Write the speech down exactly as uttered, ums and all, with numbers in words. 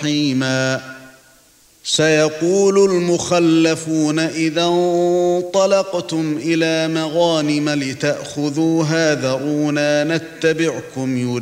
رحيما سيقول المخلفون إذا انطلقتم إلى مغانم لتأخذوها ذرونا نتبعكم